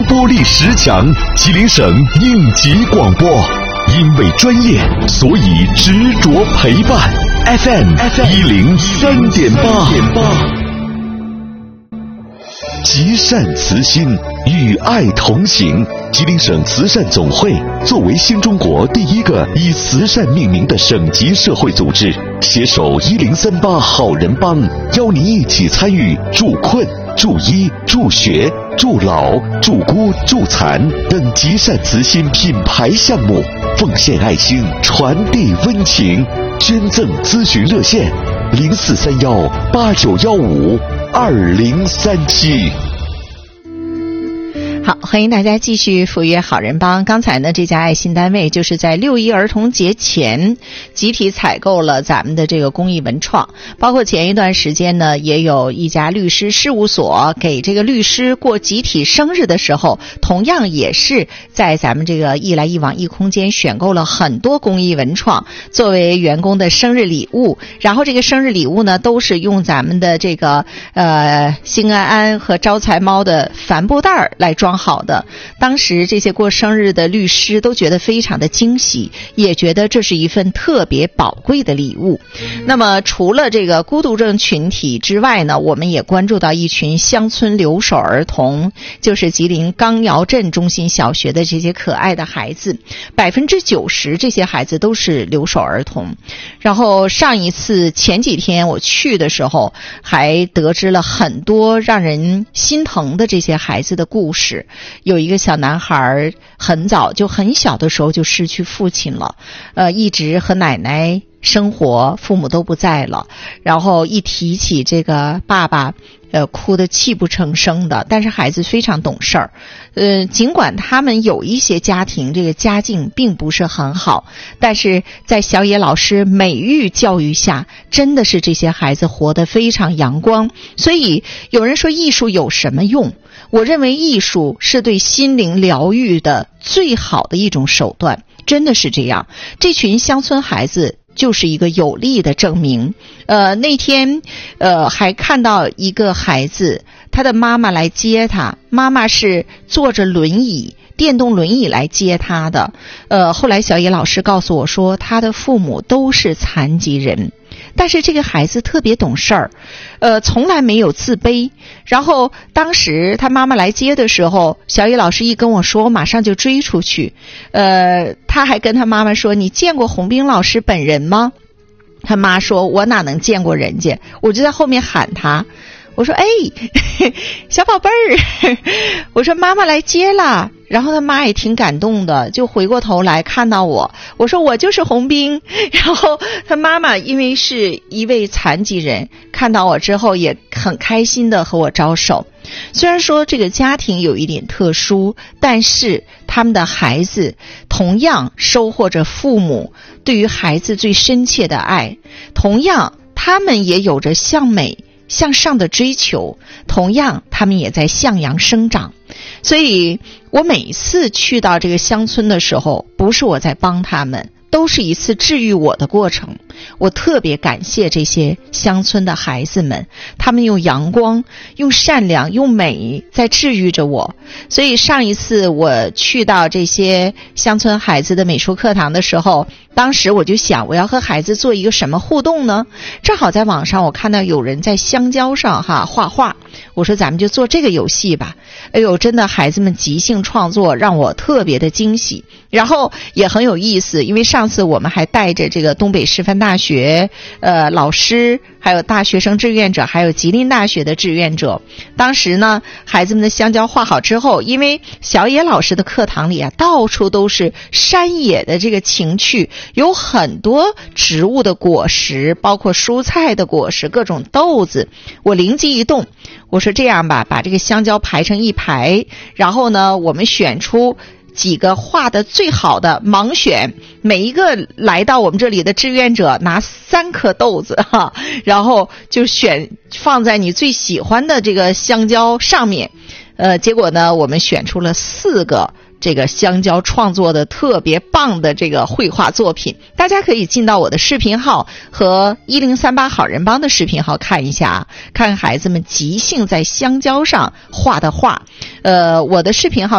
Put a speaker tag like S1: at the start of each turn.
S1: 播力十强，吉林省应急广播。因为专业，所以执着陪伴。FM 103.8。积善慈心，与爱同行。吉林省慈善总会作为新中国第一个以慈善命名的省级社会组织，携手1038好人帮，邀您一起参与助困、助医、助学、助老、助孤、助残等积善慈心品牌项目，奉献爱心，传递温情。捐赠咨询热线043189152037。
S2: 好，欢迎大家继续赴约好人帮。刚才呢，这家爱心单位就是在6·1儿童节前集体采购了咱们的这个公益文创，包括前一段时间呢，也有一家律师事务所给这个律师过集体生日的时候，同样也是在咱们这个一来一往一空间选购了很多公益文创作为员工的生日礼物，然后这个生日礼物呢，都是用咱们的这个兴安安和招财猫的帆布袋来装好的。当时这些过生日的律师都觉得非常的惊喜，也觉得这是一份特别宝贵的礼物。那么除了这个孤独症群体之外呢，我们也关注到一群乡村留守儿童，就是吉林钢窑镇中心小学的这些可爱的孩子，90%这些孩子都是留守儿童。然后前几天我去的时候，还得知了很多让人心疼的这些孩子的故事。有一个小男孩很小的时候就失去父亲了，一直和奶奶生活，父母都不在了，然后一提起这个爸爸哭得泣不成声的。但是孩子非常懂事儿，尽管他们有一些家庭这个家境并不是很好，但是在小野老师美育教育下，真的是这些孩子活得非常阳光。所以有人说艺术有什么用？我认为艺术是对心灵疗愈的最好的一种手段，真的是这样。这群乡村孩子就是一个有力的证明。那天还看到一个孩子，他的妈妈来接他，妈妈是坐着电动轮椅来接他的。后来小野老师告诉我说，他的父母都是残疾人，但是这个孩子特别懂事儿，从来没有自卑。然后当时他妈妈来接的时候，小野老师一跟我说，我马上就追出去。他还跟他妈妈说，你见过洪兵老师本人吗？他妈说，我哪能见过人家。我就在后面喊他，我说，小宝贝儿，我说妈妈来接了。然后他妈也挺感动的，就回过头来看到我，我说我就是洪兵。然后他妈妈因为是一位残疾人，看到我之后也很开心的和我招手。虽然说这个家庭有一点特殊，但是他们的孩子同样收获着父母对于孩子最深切的爱，同样他们也有着向美向上的追求，同样他们也在向阳生长。所以我每一次去到这个乡村的时候，不是我在帮他们，都是一次治愈我的过程。我特别感谢这些乡村的孩子们，他们用阳光、用善良、用美在治愈着我。所以上一次我去到这些乡村孩子的美术课堂的时候，当时我就想，我要和孩子做一个什么互动呢？正好在网上我看到有人在香蕉上画画，我说咱们就做这个游戏吧。真的孩子们即兴创作让我特别的惊喜，然后也很有意思。因为上次我们还带着这个东北师范大学老师，还有大学生志愿者，还有吉林大学的志愿者。当时呢，孩子们的香蕉画好之后，因为小野老师的课堂里到处都是山野的这个情趣，有很多植物的果实，包括蔬菜的果实，各种豆子。我灵机一动，我说这样吧，把这个香蕉排成一排，然后呢，我们选出几个画的最好的，盲选，每一个来到我们这里的志愿者拿3颗豆子然后就放在你最喜欢的这个香蕉上面。结果呢，我们选出了4个这个香蕉创作的特别棒的这个绘画作品。大家可以进到我的视频号和1038好人帮的视频号看一下，看孩子们即兴在香蕉上画的画。我的视频号